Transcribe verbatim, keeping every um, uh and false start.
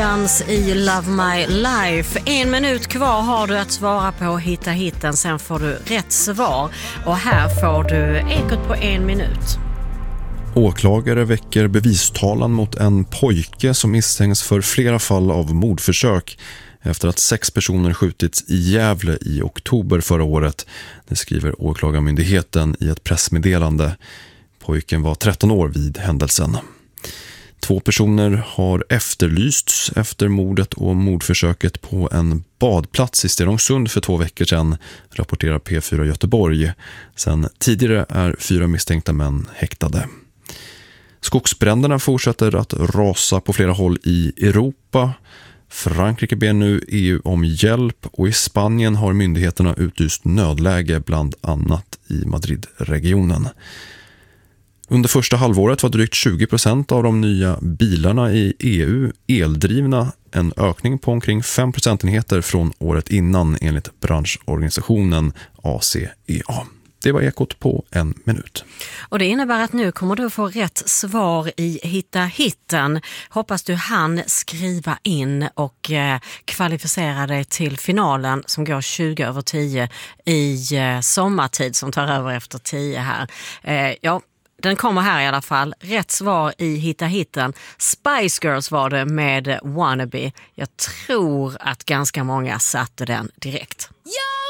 Lions i Love My Life. En minut kvar har du att svara på Hitta hitten, sen får du rätt svar. Och här får du ekot på en minut. Åklagare väcker bevistalan mot en pojke som misstänks för flera fall av mordförsök efter att sex personer skjutits i Gävle i oktober förra året. Det skriver åklagarmyndigheten i ett pressmeddelande. Pojken var tretton år vid händelsen. Två personer har efterlysts efter mordet och mordförsöket på en badplats i Stenungsund för två veckor sedan, rapporterar P fyra Göteborg. Sen tidigare är fyra misstänkta män häktade. Skogsbränderna fortsätter att rasa på flera håll i Europa. Frankrike ber nu E U om hjälp och i Spanien har myndigheterna utlyst nödläge bland annat i Madridregionen. Under första halvåret var drygt tjugo procent av de nya bilarna i E U eldrivna, en ökning på omkring fem procentenheter från året innan enligt branschorganisationen A C E A. Det var ekot på en minut. Och det innebär att nu kommer du få rätt svar i Hitta hitten. Hoppas du hann skriva in och eh, kvalificera dig till finalen som går tjugo över tio i eh, sommartid som tar över efter tio här. Eh, ja, den kommer här i alla fall. Rätt svar i Hitta hitten. Spice Girls var det med Wannabe. Jag tror att ganska många satte den direkt. Ja!